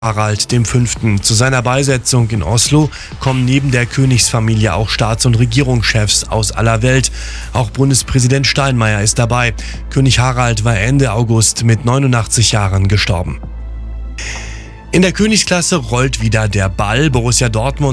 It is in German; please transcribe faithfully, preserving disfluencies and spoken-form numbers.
Harald der Fünfte. Zu seiner Beisetzung in Oslo kommen neben der Königsfamilie auch Staats- und Regierungschefs aus aller Welt. Auch Bundespräsident Steinmeier ist dabei. König Harald war Ende August mit neunundachtzig Jahren gestorben. In der Königsklasse rollt wieder der Ball. Borussia Dortmund